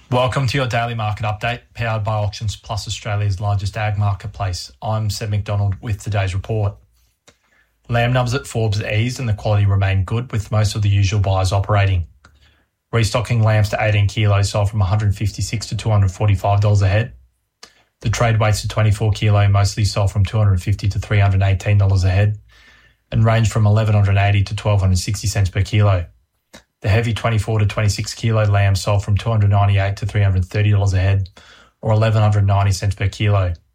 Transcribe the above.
Welcome to your daily market update, powered by Auctions Plus, Australia's largest ag marketplace. I'm Seb McDonald with today's report. Lamb numbers at Forbes eased and the quality remained good, with most of the usual buyers operating. Restocking lambs to 18 kilos sold from $156 to $245 a head. The trade weights to 24 kilo mostly sold from $250 to $318 a head and ranged from $1,180 to $1,260 per kilo. The heavy 24 to 26 kilo lamb sold from $298 to $330 a head, or $1,190 per kilo.